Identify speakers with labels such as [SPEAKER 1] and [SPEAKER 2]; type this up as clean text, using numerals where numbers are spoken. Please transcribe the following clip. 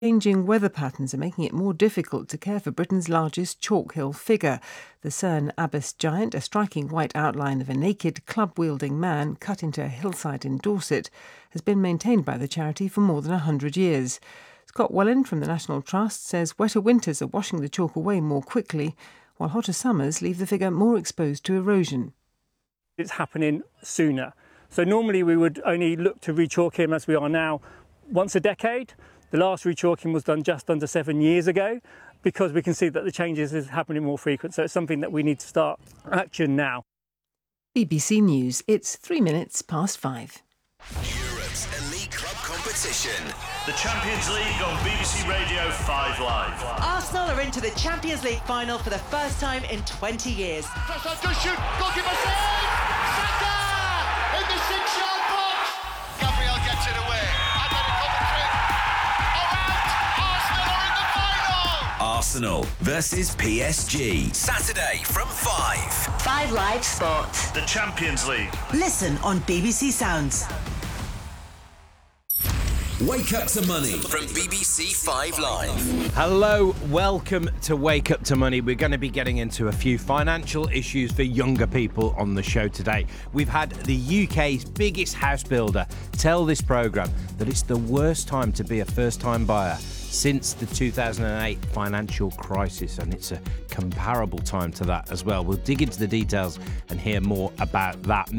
[SPEAKER 1] Changing weather patterns are making it more difficult to care for Britain's largest chalk hill figure. The Cerne Abbas giant, a striking white outline of a naked, club-wielding man cut into a hillside in Dorset, has been maintained by the charity for more than 100 years. Scott Welland from the National Trust says wetter winters are washing the chalk away more quickly, while hotter summers leave the figure more exposed to erosion.
[SPEAKER 2] It's happening sooner. So normally we would only look to re-chalk him, as we are now, once a decade. The last re-chalking was done just under 7 years ago, because we can see that the changes is happening more frequent. So it's something that we need to start action now.
[SPEAKER 1] BBC News, it's 5 minutes past 5.
[SPEAKER 3] Europe's elite club competition.
[SPEAKER 4] The Champions League on BBC Radio 5 Live.
[SPEAKER 5] Arsenal are into the Champions League final for the first time in 20 years.
[SPEAKER 6] Good shoot, goalkeeper save! Saka! In the 6-yard box! Gabriel gets it away.
[SPEAKER 3] Arsenal versus PSG. Saturday from 5.
[SPEAKER 7] 5 Live Sport.
[SPEAKER 4] The Champions League.
[SPEAKER 5] Listen on BBC Sounds.
[SPEAKER 3] Wake Up to Money from BBC 5 Live.
[SPEAKER 8] Hello, welcome to Wake Up to Money. We're going to be getting into a few financial issues for younger people on the show today. We've had the UK's biggest house builder tell this programme that it's the worst time to be a first-time buyer since the 2008 financial crisis, and it's a comparable time to that as well. We'll dig into the details and hear more about that.